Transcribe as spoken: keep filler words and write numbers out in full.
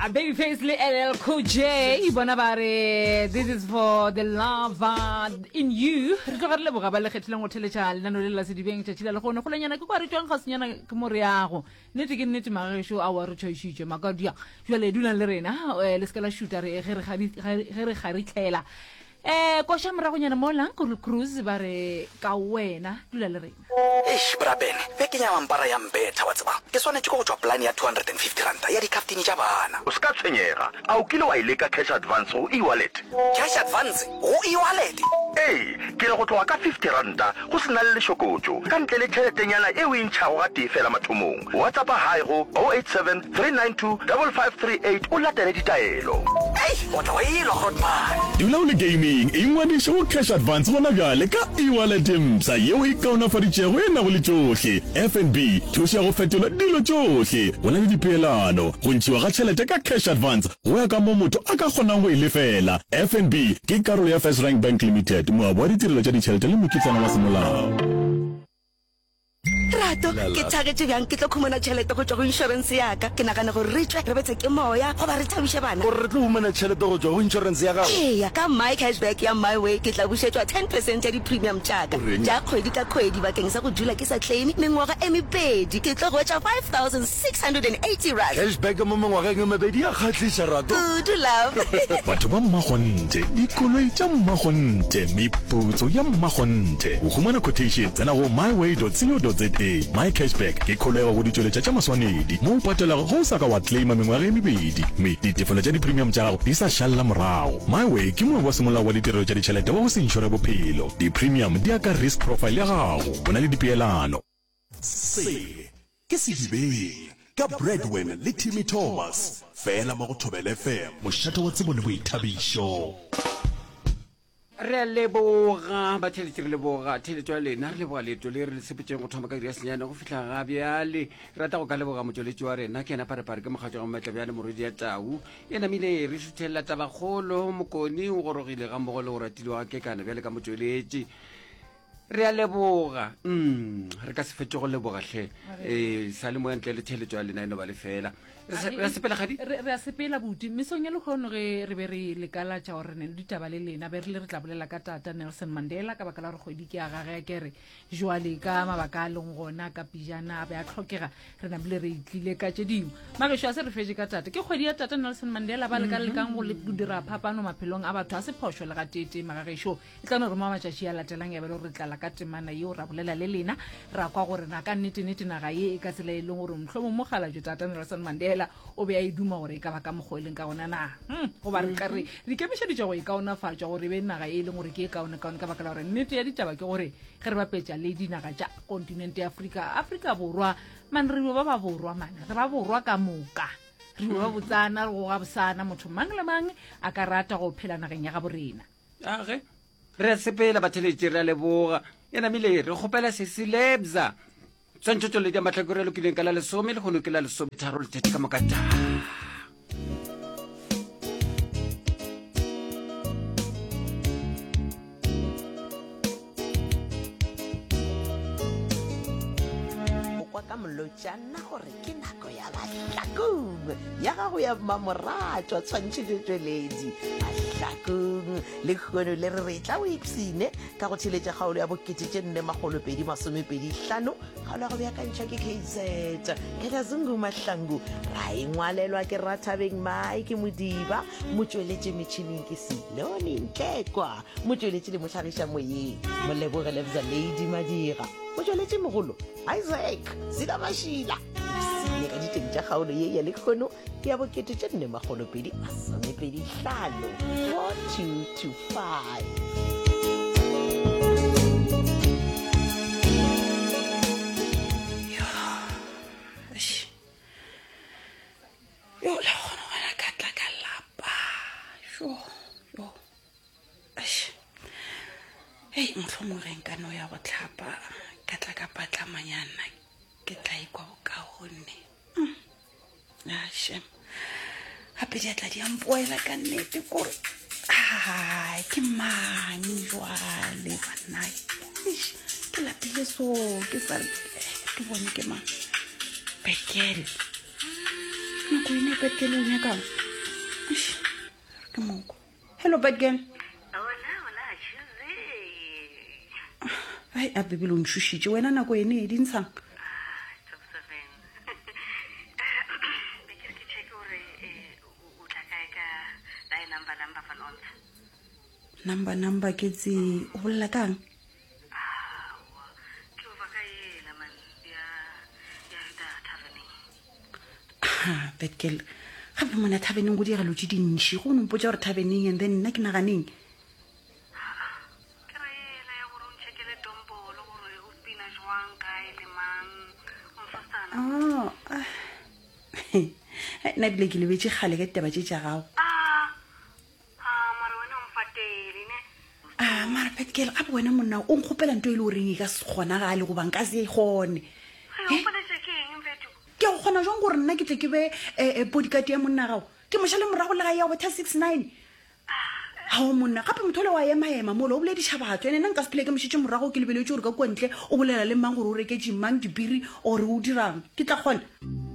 A Babyface le L L Cool J bona bare this is for the love uh, in you re tlo gare le boga ba le kgethile go theletša lenano le la sedibeng tšatši la le gone go lenyana ke kwa re tswang ga senyana ke more yago nnete ke nnete magesho a wa re tšhoišitše makadia jwale dula le rena le ska la shoota re ge re kgaritlela eh ko shamra go nyana mola ko cruise bare ka wena dula le rena eish brabene be ke nya mampara ya mbetha wa tseba ke swane go tswa plan ya two hundred fifty rand ya di captain ja bana o ska tshwenyega a o kile wa ileka cash advance go e-wallet cash advance go e-wallet eh ke re go tloa ka fifty rand go sena le shokotso ka ntle le tšheletenyana e o intšhago ga tefela mathomong whatsapp hi go zero eight seven three nine two five five three eight o latele ditaelo ei o tla wa ilo hotman dula o le gaming ingwadisha go cash advance gona bjale ka e-wallet msa yeo e kaonafaditšego e nago le tšohle F N B thuša go fetola dilo tšohle go na le dipeelano go ntšhiwa ga tšhelete ka cash advance go ya ka mo motho a ka kgonang go e lefela F N B ke karolo ya First Rank Bank Limited moabo wa ditirelo tša ditšhelete le mokitlana wa semolao Rato ke tshagetse bjang ke tlo khumana tšhelete go tswa go insurance ya ka ke nagana gore re tswe re betse ke moya go ba re thabishe bana gore re tlo humana tšhelete go tswa go insurance ya gago eya ka my cashback ya my way ke tla bušetšwa ten percent ya di-premium tšaka ja kgwedi ka kgwedi bakeng sa go dula ke sa claim mengwaga e mepedi ke tlo go wetša five thousand six hundred eighty rand cashback mo mengwageng e mebedi ya kgatlhiša Rato good love batho ba mmagonte dikoloi tša mmagonte meputso ya mmagonte o humana quotation tsena go myway co za my cashback ke kholego go ditšweletša tša maswanedi mo o patelago go sa ka wa claima mengwaga e mebedi mme ditefelo tša di-premium tša gago di sa šalela morago myway ke mongwe wa semolao wa ditirelo tša ditšhelete wa go se inšore bophelo di-premium di aka risk profile ya gago go na le dipeelano se ke sedibeng ka Breadwin le Timmy Thomas fela mo go Thobela F M mošato wa tsebo le boithabišo re leboga ba tšhelete re leboga tšhelete ya lena re leboga leeto le re le sepetšeng go thoma ka dira senyana go fitlha ga bjale re rata go ka leboga motšweletši wa rena ke ena parepare ke mokgatšo ga maatla bjale morwedi ya tau e namile re šuthelela tabakgolo mokoni o gorogile ga mmogo le go ratile wa kekana bjale ka motšweletši re a leboga um re ka se fetse go lebogatlhe um sa le moya ntle le tšhelete ya lena eno ba le fela re a sepela gadi re a sepela buti mesong ya le kgono ge re be re lekala tša gore ne le ditaba le lena be re le re tla bolela ka tata Nelson Mandela ka baka la gore kgwedi ke a gage ke re jwale ka mabaka a leng gona ka pijana a be a tlhokega re na bile re itlile ka tše dingwe magešo a se re fetse ka tata ke kgwedi ya tata Nelson Mandela ba leka lekang go le dira phapano maphelong a batho a se phošo le ga tete magešo e tla no re mo matšatši a latelang ya be le gore tlala ka temana yeo ra bolela le lena ra kwa gore na ka nnete-nnete naga ye e ka tsela e leng gore mohlomong mogala jo tata Nelson Mandela o be a e duma gore e ka ba ka mokgwa e leng ka gona na go ba re ka re re ikemišeditše go e kaonafatša gore e be naga e leng gore ke e kaone-kaone ka baka la gore nnete ya ditaba ke gore ge re bapetša le dinaga tša kontinente ya afrika afrika borwa man re ba ba borwa mane re ba borwa ka moka re ba botsana re go ga bosana motho mang le mang a ka rata go phela nageng ya ga borena age re a sepela batheletše re a leboga e namile re kgopela se se lebza tswantšhotšo le dia matlhakore a lokileng ka la lesome le kgono ke la lesome tharo le thete ka mokata ka molotšana gore ke nako ya bahlakong ya gago ya mamoratšwa tshwantšhetšetšweledi bahlakong le kgono le re re tla o ipsine ka go theletša kgaolo ya bokete tše nne magolopedi masomepedi hlano kgaolo ya go beakantšha ke K Z ke Kazungu Mahlangu ra engwalelwa ke Rathabeng Mai ke Modiba motšweletše metšhineng ke Silone Ntlekwa motšweletše le mohlagiša moyeng moleboge Lebza Lady Madira motšweletše mogolo Isaac Sila Mashila sine ka diteng tša kgaolo ye ya lekgono ya bokete tše nne magolopedi masomepedi hlano four two two five yo la gona gona ka tla ka lapa yo yo hey mohlomong re nka no ya go tlhapa ka tla ka patla manyana ke tla ikwa bokaone ashe gape di atla di ampoela ka nnete kore a ke mane jwale banna ke lapile so ke sa ke bone ke mang Bekele nako ene Betgirl o nyakang Eish, ke moko hello Betgirl ai a bebele o ntšhušitše wena nako ene e dintshang number number ke tse o bolela kang ha Betgirl gape mona thabeneng go direlo tse dintšhi go nompotsa gore thabeneng and then nna ke naganeng oh nna bile ke lebetse kgale ka ditaba tše tša gago ah mara Betgirl gape wena monna o nkgopela nto e le goreng e ka se kgonagale goba nka se e kgone ke go kgona jang gore nna ke tle ke be bodyguard ya monna gago ke mošale morago le ga ya water six nine gao monna gape motho le wa ema-ema mola o bolediša batho ene nna nka se phele ke mošitše morago ke lebeletse gore ka kwantle o bolela le mang gore o reketse mang dibiri ore o dirang ke tla kgona